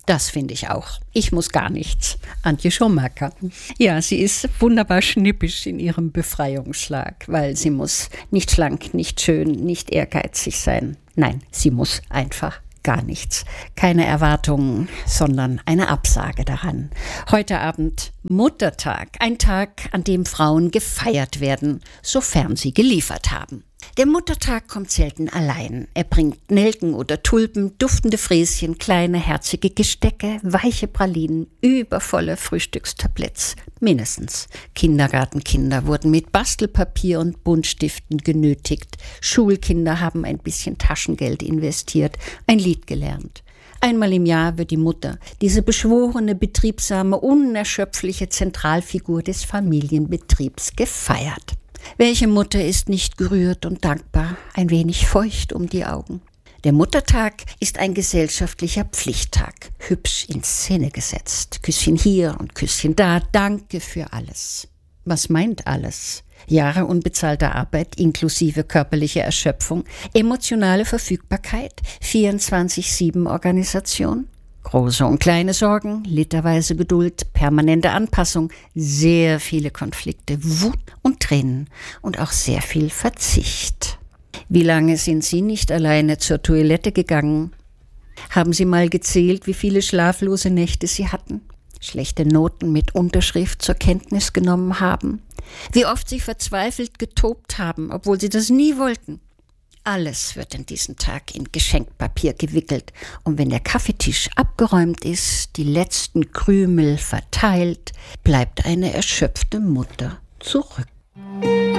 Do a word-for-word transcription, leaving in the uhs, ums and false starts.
Das finde ich auch. Ich muss gar nichts. Antje Schomaker. Ja, sie ist wunderbar schnippisch in ihrem Befreiungsschlag, weil sie muss nicht schlank, nicht schön, nicht ehrgeizig sein. Nein, sie muss einfach gar nichts. Keine Erwartungen, sondern eine Absage daran. Heute Abend Muttertag. Ein Tag, an dem Frauen gefeiert werden, sofern sie geliefert haben. Der Muttertag kommt selten allein. Er bringt Nelken oder Tulpen, duftende Fräschen, kleine herzige Gestecke, weiche Pralinen, übervolle Frühstückstabletts. Mindestens. Kindergartenkinder wurden mit Bastelpapier und Buntstiften genötigt. Schulkinder haben ein bisschen Taschengeld investiert, ein Lied gelernt. Einmal im Jahr wird die Mutter, diese beschworene, betriebsame, unerschöpfliche Zentralfigur des Familienbetriebs, gefeiert. Welche Mutter ist nicht gerührt und dankbar, ein wenig feucht um die Augen? Der Muttertag ist ein gesellschaftlicher Pflichttag, hübsch in Szene gesetzt. Küsschen hier und Küsschen da, danke für alles. Was meint alles? Jahre unbezahlter Arbeit inklusive körperlicher Erschöpfung, emotionale Verfügbarkeit, vierundzwanzig sieben Organisation? Große und kleine Sorgen, literweise Geduld, permanente Anpassung, sehr viele Konflikte, Wut und Tränen und auch sehr viel Verzicht. Wie lange sind Sie nicht alleine zur Toilette gegangen? Haben Sie mal gezählt, wie viele schlaflose Nächte Sie hatten? Schlechte Noten mit Unterschrift zur Kenntnis genommen haben? Wie oft Sie verzweifelt getobt haben, obwohl Sie das nie wollten? Alles wird an diesem Tag in Geschenkpapier gewickelt. Und wenn der Kaffeetisch abgeräumt ist, die letzten Krümel verteilt, bleibt eine erschöpfte Mutter zurück.